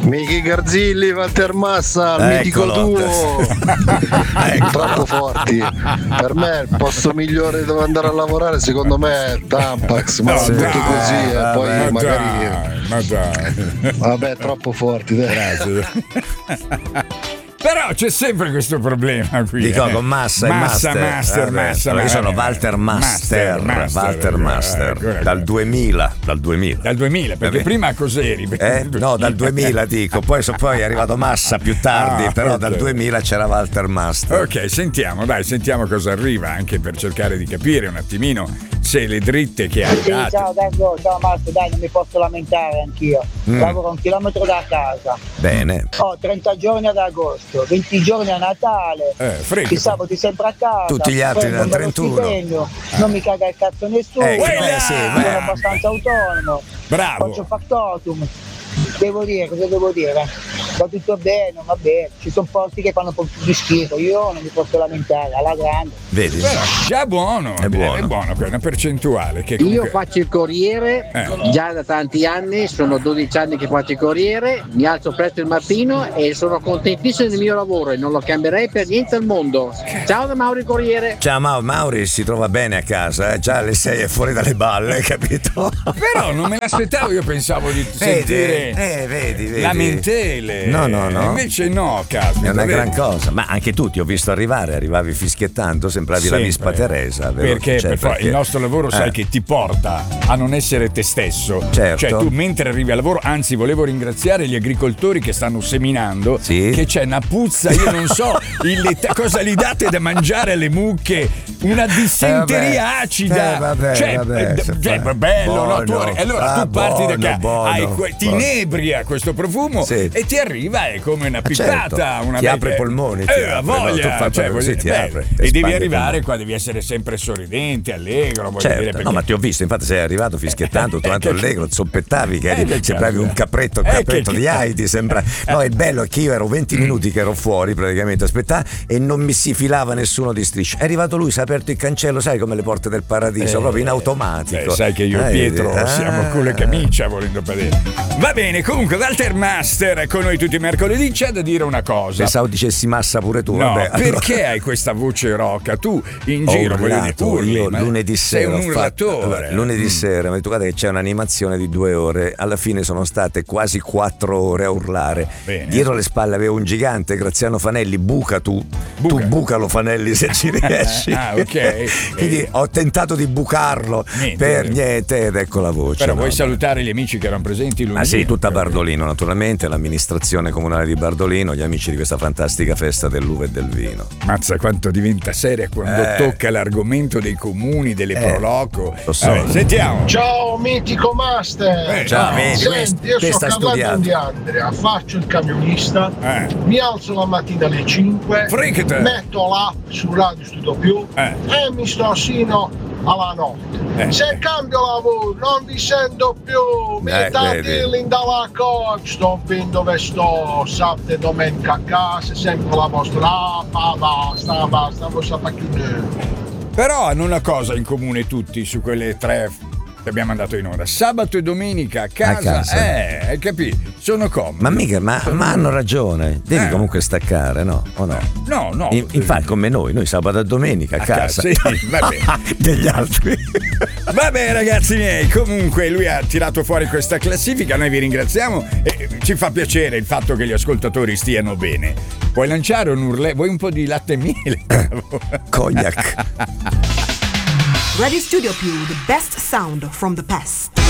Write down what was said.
Michi Garzilli, Walter Massa, il mitico duo. Troppo forti. Per me il posto migliore dove andare a lavorare secondo me è Tampax, ma tutto così poi magari ma dai. Vabbè, troppo forti, dai. Grazie. Però c'è sempre questo problema qui. Dico con Massa e Master. Io sono Walter Master. Walter Master. Dal 2000. Dal 2000, perché prima cos'eri? No, dal 2000 dico. Poi è arrivato Massa più tardi, però dal 2000 c'era Walter Master. Ok, sentiamo cosa arriva, anche per cercare di capire un attimino se le dritte che hai dato. Ciao Dango, ciao Master, dai, non mi posso lamentare anch'io. Lavoro a 1 chilometro da casa. Bene. Ho 30 giorni ad agosto, 20 giorni a Natale. I sabati sempre a casa. Tutti gli altri da 31. Non mi caga il cazzo nessuno. Sono abbastanza autonomo. Bravo. Faccio factotum. Cosa devo dire? Va tutto bene, va bene. Ci sono posti che fanno un po' più di schifo. Io non mi posso lamentare, alla grande. Vedi? Però già buono, è buono, è una percentuale che comunque... Io faccio il corriere già da tanti anni, sono 12 anni che faccio il corriere, mi alzo presto il mattino e sono contentissimo del mio lavoro e non lo cambierei per niente al mondo. Ciao da Mauri Corriere. Ciao Mauri, si trova bene a casa, già alle 6 è fuori dalle balle, capito? Però non me l'aspettavo, io pensavo di sentire vedi. lamentele. No. Invece no, caspita. È una gran cosa, ma anche tu ti ho visto arrivavi fischiettando, sembravi la Vispa Teresa, vero? Perché il nostro lavoro sai che ti porta a non essere te stesso. Certo. Cioè tu mentre arrivi al lavoro, anzi volevo ringraziare gli agricoltori che stanno seminando, che c'è una puzza, io non so cosa gli date da mangiare alle mucche, una dissenteria acida. Bello, no? Allora tu parti da qua, ti inebria questo profumo e ti arriva, è come una pippata. Certo. Ti apre i polmoni. Ha voglia. Ti apre. E devi arrivare qua, devi essere sempre sorridente, allegro. Certo. Dire, perché... No, ma ti ho visto, infatti sei arrivato fischiettando, tanto allegro, zoppettavi, che sembravi un capretto di Heidi. No, è bello che io ero 20 minuti che ero fuori praticamente aspettare e non mi si filava nessuno di striscia. È arrivato lui, si è aperto il cancello, sai come le porte del paradiso, proprio in automatico. Sai che io e Pietro siamo con le camicia volendo vedere. Va bene, comunque Walter Master con noi tutti i mercoledì. C'è da dire una cosa. Pensavo dicessi Massa pure tu. No, vabbè, perché hai questa voce rocca? Tu in giro urli, io lunedì sera sei un urlatore. Lunedì sera mi guarda che c'è un'animazione di 2 ore, alla fine sono state quasi 4 ore a urlare. Bene. Dietro le spalle avevo un gigante, Graziano Fanelli, tu bucalo Fanelli se ci riesci. Ok. Quindi ho tentato di bucarlo per niente ed ecco la voce. Però vuoi salutare gli amici che erano presenti lunedì? Sì, tutta Bardolino naturalmente, l'amministrazione comunale di Bardolino, gli amici di questa fantastica festa dell'uva e del vino. Mazza quanto diventa seria quando tocca l'argomento dei comuni, delle proloco. Lo so. Sentiamo. Ciao mitico Master. Ciao, senti, io sono Carlo di Andrea, faccio il camionista, mi alzo la mattina alle 5, metto l'app su Radio Studio Più e mi sto sino alla notte. Se cambio lavoro non vi sento più, mi date l'indalla coach, sto fin dove sto, sabato e domenica a casa, sempre la vostra app, basta, non so più. Però hanno una cosa in comune tutti su quelle 3 che abbiamo mandato in onda, sabato e domenica a casa. Hai capito? Sono comodi. Ma hanno ragione, devi comunque staccare, no? O no? No. Infatti come noi sabato e domenica a casa. Sì, va bene. Degli altri. Va bene ragazzi miei, comunque lui ha tirato fuori questa classifica, noi vi ringraziamo e ci fa piacere il fatto che gli ascoltatori stiano bene. Puoi lanciare un urle? Vuoi un po' di latte e miele? Cognac. Radio Studio Più, the best sound from the past.